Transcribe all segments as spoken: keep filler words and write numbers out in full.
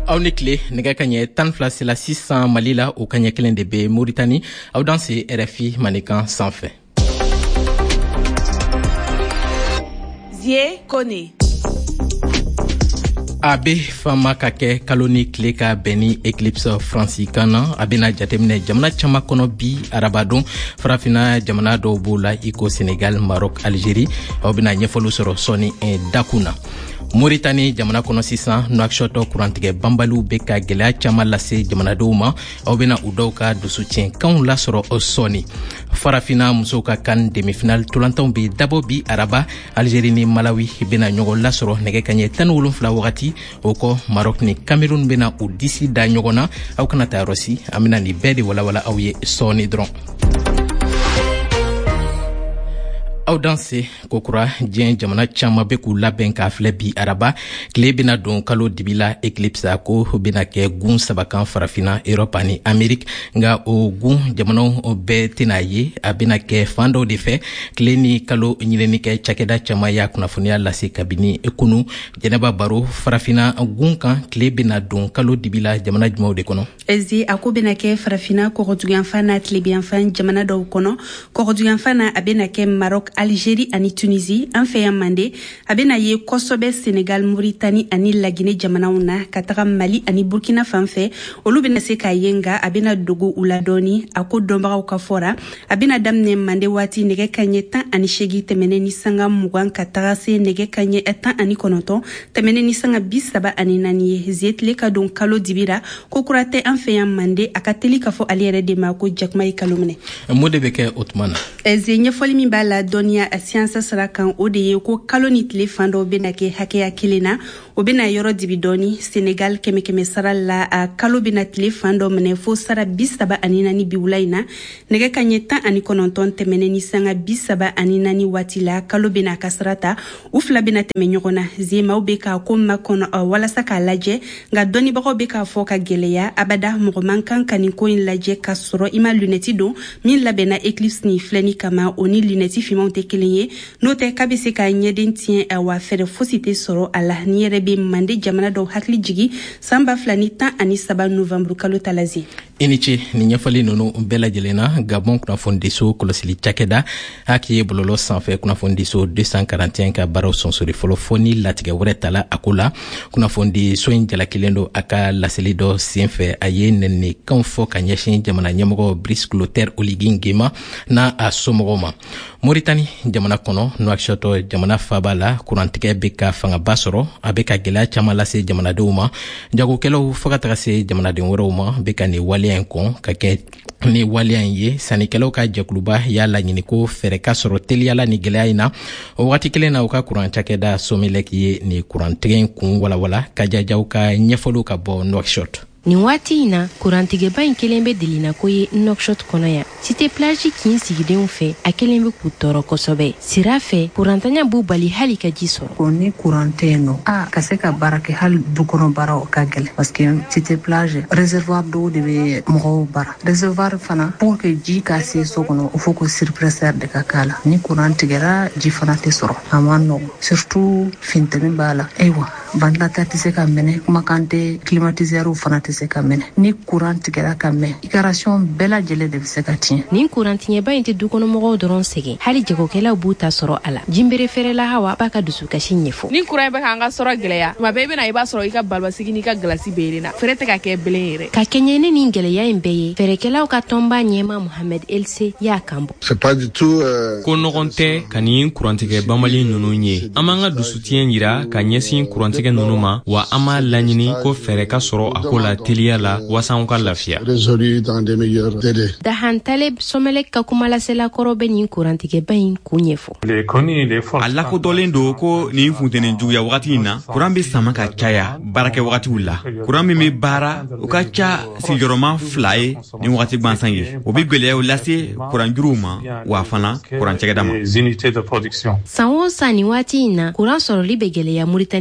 aw ni tile nɛgɛ ka ɲɛ tan fila sela sisan Mali la o ka ɲɛ kelen de be Mauritanie aw dan se R F I manikan sanfɛ. Zie Kone a be fama ka kɛ kalo ni tile ka bɛn ni eclipse fransikan na a bena jateminɛ jamana caaman kɔnɔ bi arabadon farafina jamana dɔw b'o la i ko Senegal, Maroc, Algérie aw bena ɲɛfɔliw sɔrɔ sɔni dakun na. Mauritanie jamana kɔnɔ sisan Nouakchott kurantigɛ banbaliw be ka gwɛlɛya caaman lase jamanadenw ma aw bena u dɔw ka dusutiɲɛkanw lasɔrɔ sɔni. Farafina musow ka kan demi-finale tolantanw be dabɔ bi araba Algérie ni Malawi bena ɲɔgɔn lasɔrɔ nɛgɛ ka ɲɛ tan ni wolonwula wagati o kɔ Maroc ni Cameroun bena u disi da ɲɔgɔn na aw kana ta yɔrɔ si an bena ni bɛɛ de walawala aw ye sɔni dɔrɔn. aw danse kokura diɲɛ jamana caaman be k'u labɛn k'a filɛ bi araba tile bena don kalo dibila eclipse ko bena kɛ gun sabakan farafina Europe ani Amerique nga o gun jamanaw bɛɛ tena ye a bena kɛ fan dɔw de fɛ tile ni kalo ɲininikɛ cakɛda caaman y'a kunnafoniya lase kabini kunu jɛnɛba baro farafina gun kan tile bena don kalo dibila jamana jumɛnw de kɔnɔ. Ezi a ko bena kɛ farafina kɔgɔduyanfan n'a tilebiyanfan jamana dɔw kɔnɔ kɔgɔduyanfan na a bena kɛ Maroc, Algérie ani Tunisie an fɛ yan Mande a bena ye kosɔbɛ Senegal, Mauritanie ani Lagine jamanaw na ka taga Mali ani Burkina fanfɛ olu bena se k'a ye nga a bena dogo u la dɔɔni a ko dɔnbagaw ka fɔra a bena daminɛ Mande waati nɛgɛ ka ɲɛ tan ani seegin tɛmɛnɛ ni sanga mugan ka taga se nɛgɛ ka ɲɛ tan ani kɔnɔntɔn tɛmɛnɛ ni sanga bi saba ani naani ye zetile ka don kalo dibira ko kura tɛ an fɛ yan Mande a ka teli ka fɔ ale yɛrɛ de ma ko jakuma ye kalo minɛ. Mun de be kɛ o tuma na? Eze ɲɛfɔli min b'a la dɔnniya a siyansa sara kan o de ye ko kalo ni tile fan dɔw bena kɛ hakɛya kelen na o bena yɔrɔ dibi dɔɔni Senegal kɛmɛ kɛmɛ sara la a kalo bena tile fan dɔ minɛ fo sara bi saba ani naani bi wula in na nɛgɛ ka ɲɛ tan ani kɔnɔntɔn tɛmɛnɛ ni sanga bi saba ani naani waati la kalo bena ka sara ta u fila bena tɛmɛ ɲɔgɔn na zemaw be k'a ko makɔnɔ walasa k'a lajɛ nga dɔnnibagaw be k'a fɔ ka gwɛlɛya abada mɔgɔ man kan ka nin ko in lajɛ ka sɔrɔ i ma lunɛti don min labɛnna eclipse ni filɛni kama o ni lunɛti fimanw tɛ kelen ye n'o tɛ k'a be se ka ɲɛden tiɲɛ wa fɛrɛ fosi tɛ sɔrɔ a la ni yɛrɛ be Mande jamana dɔw hakili jigi san ba fila ni tan ani saba novembre kalo ta lazi. I ni ce ni ɲɛfɔli nunu bɛɛ lajɛlen na Gabon kunnafonidiso kɔlɔsili cakɛda haki ye bɔlɔlɔ sanfɛ kunnafonidiso deux cent quarante et un ka baaraw sɔnsori fɔlɔ fɔ ni latigɛ wɛrɛ tala a ko la kunnafonidiso in jalakilen do a ka laseli dɔ senfɛ a ye nɛninikanw fɔ ka ɲɛsin jamana ɲɛmɔgɔ Brice Clotaire Oligui Nguema n'a a somɔgɔw ma. Mauritanie jamana kɔnɔ Nouakchott jamana faba la kurantigɛ be ka fangaba sɔrɔ a be ka gwɛlɛya caaman lase jamanadenw ma jagokɛlaw fɔ ka taga se jamanaden wɛrɛw ma be ka ni waleya in kɔn ka kɛ ni waleya in ye sannikɛlaw ka jɛkuluba y'a laɲini ko fɛrɛ ka sɔrɔ teliyala ni gwɛlɛya in na o wagati kelen na u ka kuran cakɛda Somelec ye ni kurantigɛ in kun walawala ka jajaw ka ɲɛfɔliw ka bɔ Nouakchott. Nin waati in na kurantigɛba in kelen be delina ko ye Nouakchott kɔnɔ yan cité plage kin sigidenw fɛ a kelen be k'u tɔɔrɔ kosɛbɛ sira fɛ kurantanya b'u bali hali ka ji sɔrɔ ko ni kurante yen nɔ a ka se ka baara kɛ hali dukɔnɔ baaraw ka gɛlɛn parce que cité plage réservoir dɔw de be mɔgɔw bara réservoir fana pour que ji ka se so kɔnɔ il faut que surpresseur de ka k'a la ni courant tigɛra ji fana tɛ sɔrɔ a man nɔgɔ surtout fintɛmi b'a la ayiwa ventilateur tɛ se ka minɛ kumakan tɛ climatiseur fana tɛ se ka minɛ ni courant tigɛra ka mɛn icaration bɛɛ lajɛlen de be se ka tiɲɛ nin kurantiɲɛba in tɛ dukɔnɔmɔgɔw dɔrɔn sɛgɛn hali jagokɛlaw b'u ta sɔrɔ a la jinbere fɛrɛla Hawa b'a ka dusukasi ɲɛfɔ ni courant bɛ k'an ka sɔrɔ gwɛlɛya tuma bɛɛ i bena i b'a sɔrɔ i ka balibasigi n'i ka galasi bɛ na fɛrɛ tɛ ka kɛ belen yɛrɛ ka kɛɲɛ ni nin gwɛlɛya in bɛɛ ye fɛrɛkɛlaw ka tɔnba ɲɛma Mohamed Else y'a kanbɔ ko nɔgɔn tɛ ka nin kurantigɛ banbali nunu ye an b'an ka dusutiɲɛ yira ka ɲɛsin kurantigɛ nunu ma wa an b'a laɲini ko fɛrɛ ka sɔrɔ a ko la teliya la wasanw ka lafiya. Dahan Taleb Somelec ka kumalasela kɔrɔ bɛ nin kurantigɛba in kun ɲɛfɔ. A lakodɔnlen do ko nin funtɛni juguya wagati in na kuran be sama ka caya baarakɛ wagatiw la kuran min be baara o ka ca sigiyɔrɔma fila ye ni wagati gwansan ye o be gwɛlɛyaw lase kuran juruw ma wa fana kuran cɛgɛda ma. San o san ni waati in na kuran sɔrɔli be gwɛlɛya Mauritanie jamana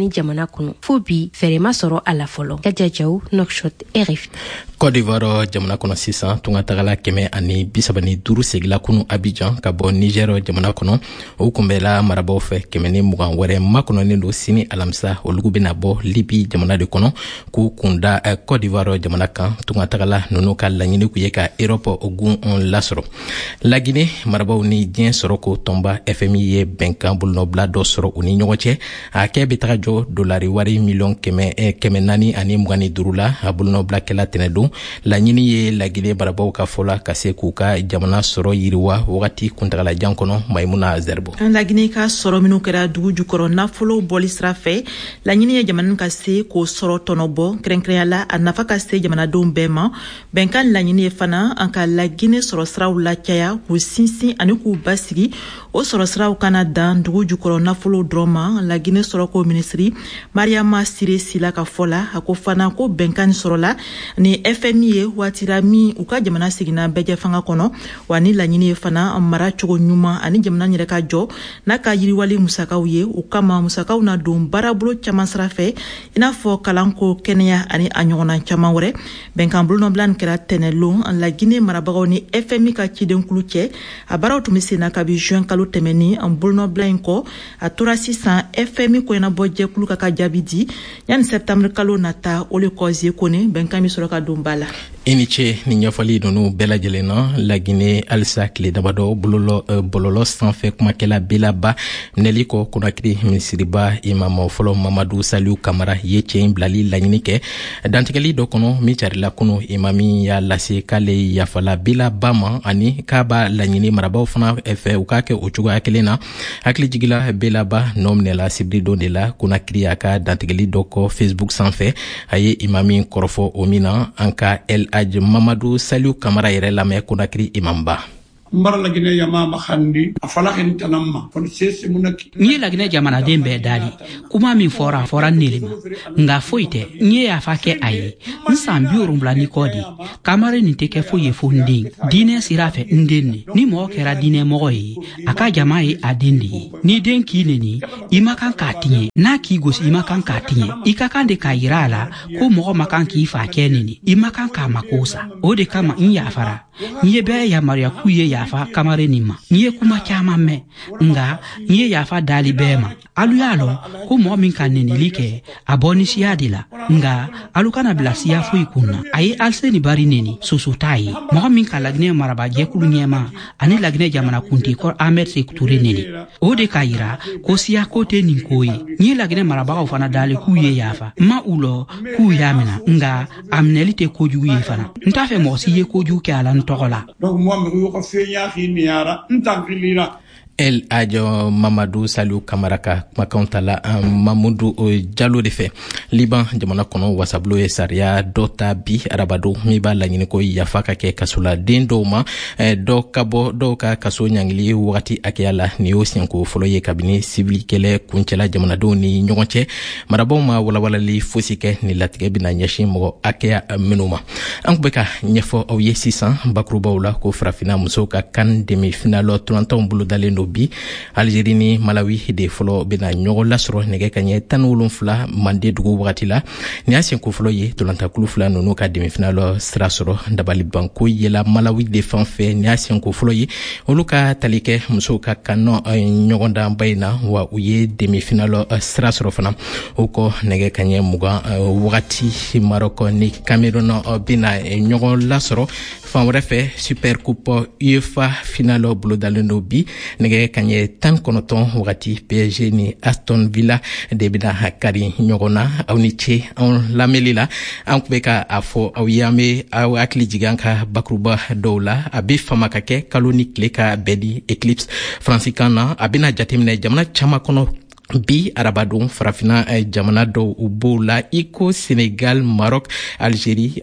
jamana kɔnɔ fo bi fɛrɛ ma sɔrɔ a la fɔlɔ. Kajajaw, Nouakchott, R F I. Côte d'Ivoire jamana kɔnɔ sisan tunga tagala kɛmɛ ani bisaba ni duuru segila kunu Abidjan ka bɔ Niger jamana kɔnɔ o kunbɛla marabaw fɛ kɛmɛ ni mugan wɛrɛ makɔnɔlen don sini alamisa olugu bɛna bɔ Libi jamana de kɔnɔ k'u kunda eh, Côte d'Ivoire jamana kan tunga tagala nunu ka laɲini k'u ye ka Europe ogun lasɔrɔ. La Guinée marabaw ni diɲɛ sɔrɔ ko tɔnba F M I ye bɛnkan bolonɔbila dɔ sɔrɔ u ni ɲɔgɔn cɛ a kɛ bɛ taga jɔ dolari wari miliyɔn kɛmɛ eh, kɛmɛ naani ani mugan ni duuru la a bolonɔbila kɛla tɛnɛ don laɲini ye La Guinée marabaw ka fɔla ka se k'u ka jamana sɔrɔ yiriwa wagati kuntagalajan kɔnɔ Maimuna Zerbo. La Guinée ka sɔrɔ minnu kɛra dugu jukɔrɔ nafolo bɔli sira fɛ laɲini ye jamana ka se k'o sɔrɔ tɔnɔbɔ kɛrɛnkɛrɛnya la a nafa ka se jamanadenw bɛɛ ma bɛnkan laɲini ye fana an ka La Guinée sɔrɔ siraw la caya k'u sinsin ani k'u basigi o sɔrɔ siraw kana dan dugu jukɔrɔ nafolo dɔrɔn ma. La Guinée sɔrɔ ko minisiri Mariama Sire Sila ka fɔ la a ko fana ko bɛnkan sɔrɔla ni F M I ye waatira min u ka jamana seginna bɛjɛ fanga kɔnɔ wa ni laɲini ye fana mara cogo ɲuman ani jamana yɛrɛ ka jɔ n'a ka yiriwali musakaw ye u kama musakaw na don baarabolo caman sira fɛ i n'a fɔ kalanko kɛnɛya ani a ɲɔgɔnna caman wɛrɛ. Bɛnkan bolonɔbila nin kɛra tɛnɛlon La Guinée marabagaw ni F M I ka cidenkulu cɛ a baaraw tun bɛ senna kabi juin kalo tɛmɛni an bolonɔbila in kɔ a tora sisan F M I kɔɲɛnabɔ jɛkulu ka ka jaabi di yanni septembre kalo nata o le kɔzie kone bɛnkan mi sɔrɔ ka don ba la. I ni ce ni ɲɛfɔli ninnu bɛɛ lajɛlen na La Guinée halisa tile damadɔ bololɔ uh, bɔlɔlɔ sanfɛ kumakɛla belaba minɛli kɔ Conakry minisiriba imama fɔlɔ Mamadu Saliu Kamara ye cɛ in bilali laɲini kɛ dantigɛli dɔ kɔnɔ min carila kunu imami y'a lase k'ale yafala belaba ma ani k'a b'a laɲini marabaw fana fɛ u k'a kɛ o cogoya kelen na. Hakili jigila belaba nɔ minɛla sibiri don de la Conakry a ka dantigɛli dɔ kɔ Facebook sanfɛ a ye imami kɔrɔfɔ o min na an ka El Aj Mamadu Saliu Kamara yɛrɛ lamɛn Conakry imamba. mbara La Guinée yama mahandi afala hen tanamma fon sese munaki ni La Guinée jamanaden bɛɛ dali kuma min fɔra fɔra nelema nga foyi tɛ ni y'a fa kɛ a ye n san bi wolonwula ni kɔ de Kamara nin tɛ kɛ foyi ye fo n den diinɛ sira fɛ n den ne ni mɔgɔ kɛra diinɛ mɔgɔ ye a ka jama ye a den de ye ni den k'i neni i ma kan k'a tiɲɛ n'a k'i gosi i ma kan k'a tiɲɛ i ka kan de k'a yira a la ko mɔgɔ ma kan k'i fa kɛ neni i ma kan k'a mako sa o de kama n yafara n ye bɛɛ yamaruya k'u ye yafa Kamara nin ma n ye kuma caman mɛn nga n ye yafa dali bɛɛ ma alu y'a lɔn ko mɔgɔ min ka nenili kɛ a bɔ ni siya de la nga alu kana bila siya foyi kun na a ye Aliseni Bari neni soso t'a ye mɔgɔ min ka La Guinée maraba jɛkulu ɲɛma ani La Guinée jamana kunti kɔrɔ Ahmed Sékou Touré neni o de k'a yira ko siya ko tɛ nin ko ye n ye La Guinée marabagaw fana dali k'u ye yafa n ma u lɔ k'u y'a mina nga a minɛli tɛ kojugu ye fana n t'a fɛ mɔgɔ si ye kojugu kɛ a la n tɔgɔ la. donc moi me ko feya khiniara ntankilira El Ajo Mamadou Saliu Kamara ka kumakanw tala Mamadou Jalo de fɛ Liban jamana kɔnɔ wasabolo ye sariya dɔ ta bi arabado min b'a laɲini ko yafa ka kɛ kasola den dɔw ma dɔw ka bɔ dɔw ka kaso ɲangili wagati hakɛya la ni y'o siɲɛko fɔlɔ ye kabini sibili kɛlɛ kuncɛla jamanadenw ni ɲɔgɔn cɛ marabaw ma walawalali fosi kɛ ni latigɛ bɛna ɲɛsin mɔgɔ hakɛya minnu ma. An kun bɛ ka ɲɛfɔ aw ye sisan bakurubaw la ko farafina musow ka kan demi finalɔ tolantanw bolo dalen don bi Algérie ni Malawi de fɔlɔ bena ɲɔgɔn lasɔrɔ nɛgɛ ka ɲɛ tan ni wolonwula mande dugu wagati la ni y'a senko fɔlɔ ye tolantakulu fila ninnu ka demifinalɔ sira sɔrɔ dabalibanko yela Malawi de fan fɛ ni y'a senko fɔlɔ ye olu ka tali kɛ musow ka kanɔ ɲɔgɔndanba in na wa u ye demifinalɔ sira sɔrɔ fana o kɔ nɛgɛ ka ɲɛ mugan wagati Maroc ni Cameroun bena ɲɔgɔn lasɔrɔ fan wɛrɛ fɛ Super Coupe UEFA finalɔ bolodalen do bi nɛgɛ ka ɲɛ tan kɔnɔntɔn wagati P S G ni Aston Villa de bena kari ɲɔgɔn na aw ni ce an lamɛnli la an kun bɛ ka a fɔ aw ye an bɛ aw hakili jigin an ka bakuruba dɔw la a bɛ fama ka kɛ kalo ni tile ka bɛɛ di Eclipse faransikan na a bɛna jateminɛ jamana caman kɔnɔ bi arabadon farafina jamana dɔw u b'o la i ko Senegal, Maroc, Algérie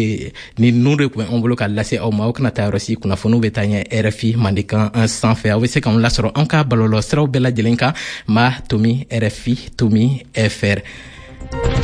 ni ninnu de kun bɛ an bolo ka lase aw ma aw kana taa yɔrɔ si kunnafoniw bɛ taa ɲɛ R F I Mandenkan sanfɛ aw bɛ se k'anw lasɔrɔ an ka balolɔ siraw bɛɛ lajɛlen kan ma Tomi R F I Tomi F R